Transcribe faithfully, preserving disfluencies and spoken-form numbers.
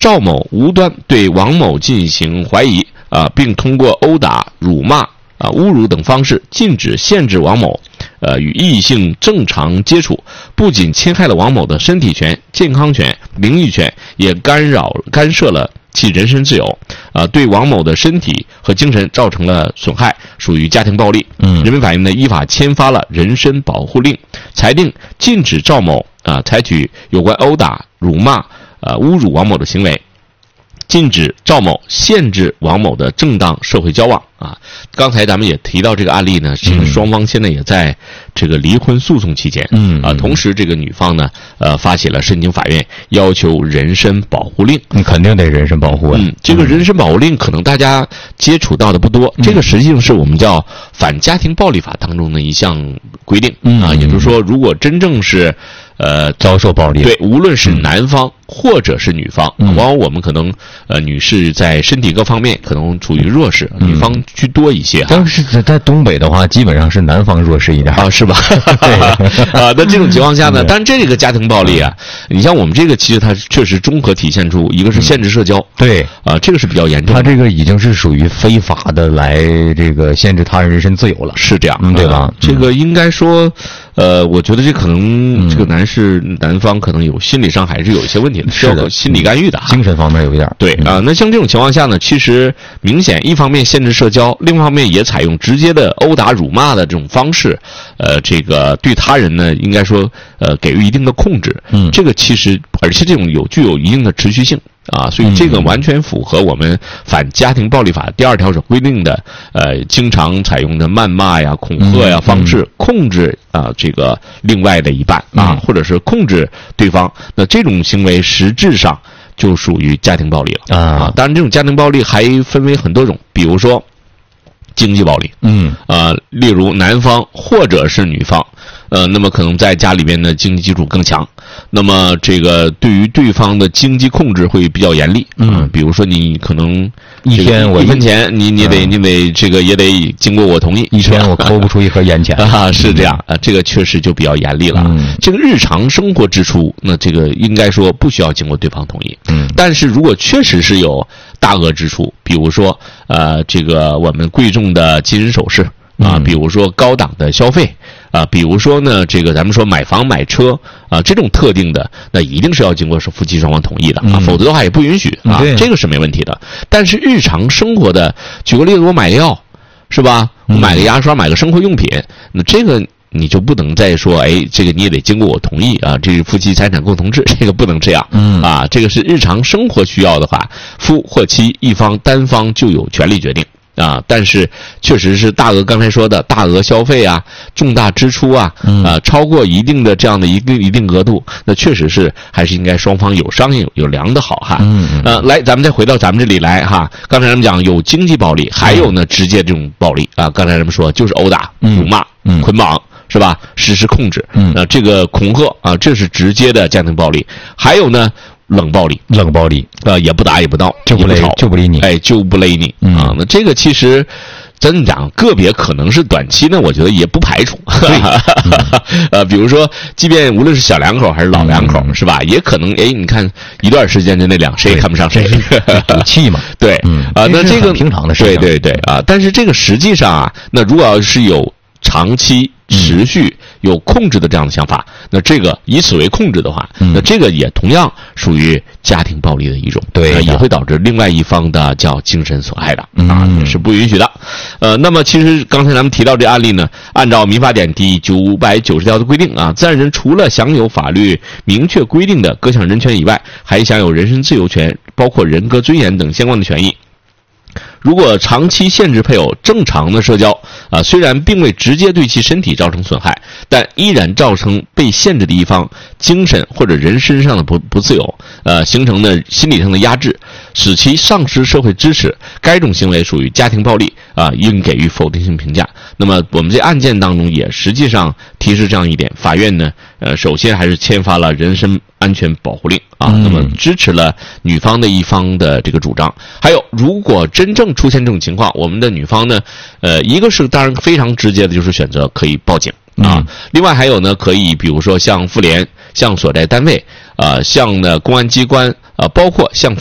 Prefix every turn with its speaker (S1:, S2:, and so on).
S1: 赵某无端对王某进行怀疑啊，并通过殴打、辱骂、啊侮辱等方式禁止、限制王某呃与异性正常接触，不仅侵害了王某的身体权、健康权、名誉权，也干扰干涉了其人身自由，啊，对王某的身体和精神造成了损害，属于家庭暴力。嗯，人民法院呢依法签发了人身保护令，裁定禁止赵某啊采取有关殴打、辱骂、呃侮辱王某的行为，禁止赵某限制王某的正当社会交往啊。刚才咱们也提到这个案例呢，其实双方现在也在这个离婚诉讼期间，嗯啊，同时这个女方呢，呃，发起了申请法院要求人身保护令。
S2: 你肯定得人身保护啊。
S1: 嗯，这个人身保护令可能大家接触到的不多，嗯、这个实际上是我们叫反家庭暴力法当中的一项规定、嗯、啊，也就是说，如果真正是呃
S2: 遭受暴力，
S1: 对，无论是男方或者是女方，嗯、往往我们可能呃女士在身体各方面可能处于弱势，嗯、女方居多一些。
S2: 但是在东北的话，基本上是男方弱势一点
S1: 啊，是吧？对啊，那这种情况下呢，但是这个家庭暴力啊，你像我们这个，其实它确实综合体现出一个是限制社交，
S2: 对
S1: 啊，这个是比较严重的。
S2: 它这个已经是属于非法的来这个限制他人人身自由了，
S1: 是这样，
S2: 嗯，对吧？
S1: 这个应该说，呃，我觉得这可能这个男士男方可能有心理上还是有一些问题的，需要心理干预的，
S2: 精神方面有一点。
S1: 对啊，那像这种情况下呢，其实明显一方面限制社交，另一方面也采用直接的殴打、辱骂的这种方式，呃，这个对他人呢，应该说呃给予一定的控制。嗯，这个其实而且这种有具有一定的持续性。啊，所以这个完全符合我们反家庭暴力法第二条所规定的，呃，经常采用的谩骂呀、恐吓呀方式控制啊这个另外的一半啊，或者是控制对方，那这种行为实质上就属于家庭暴力了啊。当然，这种家庭暴力还分为很多种，比如说经济暴力，嗯，呃，例如男方或者是女方，呃，那么可能在家里边的经济基础更强。那么这个对于对方的经济控制会比较严厉，嗯，比如说你可能
S2: 一天我
S1: 一分钱你你得、嗯、你得这个也得经过我同意，
S2: 一天我抠不出一盒烟钱
S1: 啊，是这样啊，这个确实就比较严厉了。嗯，这个日常生活支出，那这个应该说不需要经过对方同意，嗯，但是如果确实是有大额支出，比如说呃这个我们贵重的金银首饰啊，比如说高档的消费。啊，比如说呢，这个咱们说买房买车啊，这种特定的，那一定是要经过是夫妻双方同意的啊，否则的话也不允许啊，这个是没问题的。但是日常生活的，举个例子，我买药是吧？我买个牙刷，买个生活用品，那这个你就不能再说，哎，这个你也得经过我同意啊，这是夫妻财产共同制，这个不能这样。嗯啊，这个是日常生活需要的话，夫或妻一方单方就有权利决定。啊，但是确实是大额，刚才说的大额消费啊，重大支出啊，嗯、啊，超过一定的这样的一定一定额度，那确实是还是应该双方有商量有量的好哈。嗯嗯。呃，来，咱们再回到咱们这里来哈。刚才咱们讲有经济暴力，还有呢直接这种暴力啊。刚才咱们说就是殴打、辱骂、嗯、捆绑。是吧？实施控制，嗯，呃，这个恐吓啊，这是直接的家庭暴力。还有呢，冷暴力，
S2: 冷暴力，
S1: 呃，也不打也不闹，
S2: 就不勒，就不理你，
S1: 哎，就不勒你、嗯、啊。那这个其实，真讲个别可能是短期呢，我觉得也不排除。对，嗯、呃，比如说，即便无论是小两口还是老两口，嗯、是吧？也可能，哎，你看一段时间之内，两谁也看不上谁，
S2: 赌气嘛。
S1: 对，嗯啊，那这个
S2: 平常的事情，
S1: 对对对啊。但是这个实际上啊，那如果要是有长期持续有控制的这样的想法，那这个以此为控制的话，那这个也同样属于家庭暴力的一种，对，也会导致另外一方的叫精神损害的啊，也是不允许的。呃，那么其实刚才咱们提到这案例呢，按照民法典第九百九十条的规定啊，自然人除了享有法律明确规定的各项人权以外，还享有人身自由权，包括人格尊严等相关的权益。如果长期限制配偶正常的社交啊，虽然并未直接对其身体造成损害，但依然造成被限制的一方精神或者人身上的不不自由，呃，形成的心理上的压制，使其丧失社会支持，该种行为属于家庭暴力啊，应给予否定性评价。那么我们这案件当中也实际上提示这样一点，法院呢，呃，首先还是签发了人身安全保护令啊，那么支持了女方的一方的这个主张。还有，如果真正出现这种情况，我们的女方呢，呃，一个是当然非常直接的，就是选择可以报警啊。另外还有呢，可以比如说向妇联、向所在单位、呃，向呢公安机关，呃，包括向